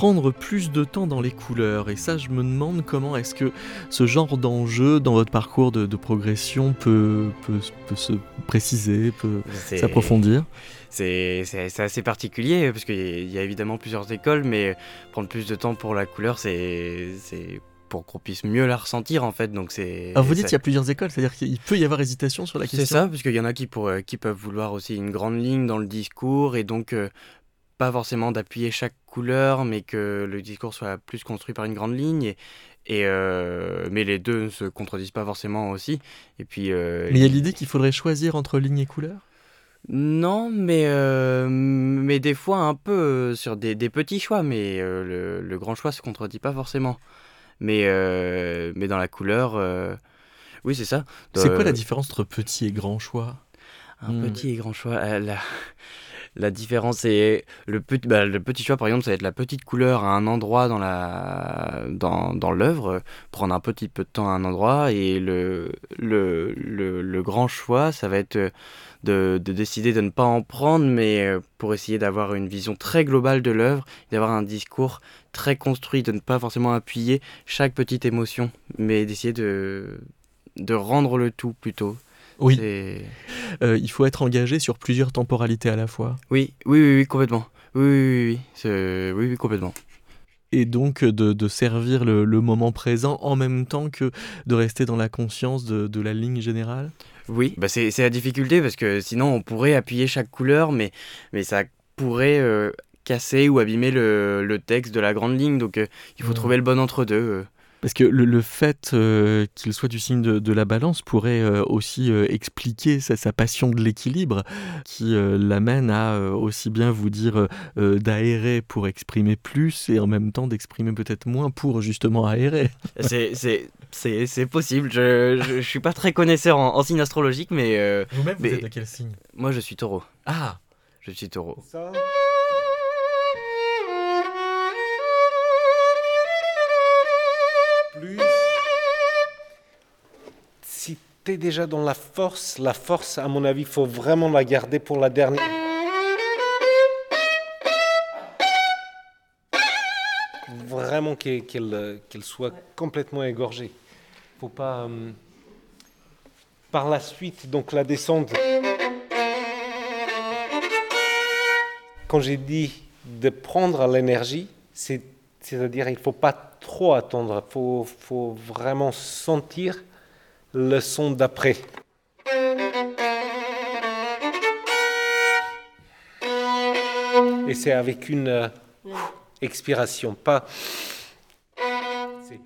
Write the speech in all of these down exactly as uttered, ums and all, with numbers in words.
prendre plus de temps dans les couleurs. Et ça, je me demande comment est-ce que ce genre d'enjeu dans votre parcours de, de progression peut, peut, peut se préciser, peut C'est, s'approfondir. c'est, c'est, c'est assez particulier parce qu'il y a évidemment plusieurs écoles, mais prendre plus de temps pour la couleur, c'est, c'est pour qu'on puisse mieux la ressentir en fait. Donc c'est, Alors vous dites ça- qu'il y a plusieurs écoles, c'est-à-dire qu'il peut y avoir hésitation sur la c'est question. ça, parce qu'il y en a qui, pour, euh, qui peuvent vouloir aussi une grande ligne dans le discours et donc euh, pas forcément d'appuyer chaque couleur, mais que le discours soit plus construit par une grande ligne. Et, et, euh, mais les deux ne se contredisent pas forcément aussi. Et puis, euh, Mais il y a li- l'idée qu'il faudrait choisir entre ligne et couleur. non, mais, euh, mais des fois un peu euh, sur des, des petits choix, mais euh, le, le grand choix se contredit pas forcément. Mais, euh, mais dans la couleur, euh, oui, c'est ça. C'est quoi la De- différence entre petit et grand choix? un Hmm. petit et grand choix. euh, la, la différence, c'est le petit, bah, le petit choix, par exemple, ça va être la petite couleur à un endroit dans la, dans, dans l'œuvre, euh, prendre un petit peu de temps à un endroit, et le, le, le, le grand choix, ça va être euh, de, de décider de ne pas en prendre, mais euh, pour essayer d'avoir une vision très globale de l'œuvre, d'avoir un discours très construit, de ne pas forcément appuyer chaque petite émotion, mais d'essayer de, de rendre le tout plutôt. Oui, C'est... euh, il faut être engagé sur plusieurs temporalités à la fois. Oui, oui, oui, oui, complètement. Oui, oui, oui, oui, c'est... oui, oui, complètement. Et donc euh, de, de servir le, le moment présent en même temps que de rester dans la conscience de, de la ligne générale. Oui, bah c'est, c'est la difficulté parce que sinon on pourrait appuyer chaque couleur, mais, mais ça pourrait euh, casser ou abîmer le, le texte de la grande ligne. Donc euh, il faut Hmm. trouver le bon entre-deux. euh. Parce que le, le fait euh, qu'il soit du signe de, de la balance pourrait euh, aussi euh, expliquer sa, sa passion de l'équilibre qui euh, l'amène à euh, aussi bien vous dire euh, euh, d'aérer pour exprimer plus et en même temps d'exprimer peut-être moins pour justement aérer. C'est, c'est, c'est, c'est possible. Je, je, je suis pas très connaisseur en, en signe astrologique, mais, euh, Vous-même, mais quel signe? moi je suis taureau. Ah, Je suis taureau. Ça. Plus. Si t'es déjà dans la force, la force, à mon avis, faut vraiment la garder pour la dernière. Vraiment qu'elle, qu'elle, qu'elle soit complètement égorgée. Faut pas. euh, par la suite, donc la descente. Quand j'ai dit de prendre l'énergie, c'est, c'est-à-dire il ne faut pas trop attendre, il faut, faut vraiment sentir le son d'après. Et c'est avec une euh, expiration, pas... c'est-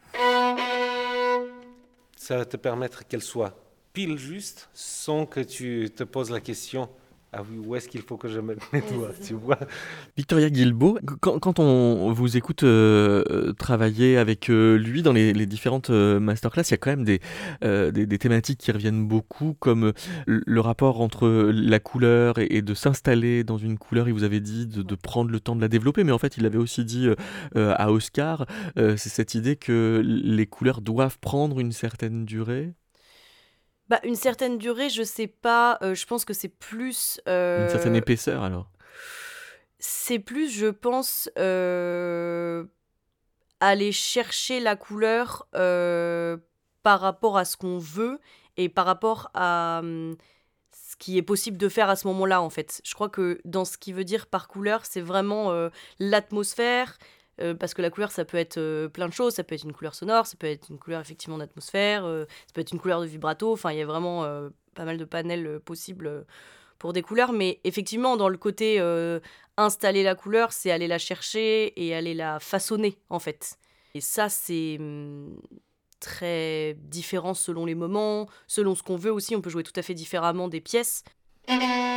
Ça va te permettre qu'elle soit pile juste sans que tu te poses la question. Ah oui, où est-ce qu'il faut que je mette mes doigts, tu vois? Victoria Guilbeault, quand, quand on vous écoute euh, euh, travailler avec euh, lui dans les, les différentes euh, masterclass, il y a quand même des, euh, des, des thématiques qui reviennent beaucoup, comme euh, le le rapport entre la couleur et, et de s'installer dans une couleur. Il vous avait dit de, de prendre le temps de la développer, mais en fait, il avait aussi dit euh, euh, à Oscar, euh, c'est cette idée que les couleurs doivent prendre une certaine durée, Bah, une certaine durée, je sais pas. euh, je pense que c'est plus. une certaine euh, épaisseur alors. c'est plus, je pense, euh, aller chercher la couleur euh, par rapport à ce qu'on veut et par rapport à hum, ce qui est possible de faire à ce moment-là, en fait. Je crois que dans ce qui veut dire par couleur, c'est vraiment euh, l'atmosphère. euh, parce que la couleur, ça peut être euh, plein de choses. Ça peut être une couleur sonore, ça peut être une couleur effectivement d'atmosphère, euh, ça peut être une couleur de vibrato. Enfin, il y a vraiment euh, pas mal de panels euh, possibles euh, pour des couleurs. Mais effectivement, dans le côté euh, installer la couleur, c'est aller la chercher et aller la façonner, en fait. Et ça, c'est hum, très différent selon les moments, selon ce qu'on veut aussi. On peut jouer tout à fait différemment des pièces.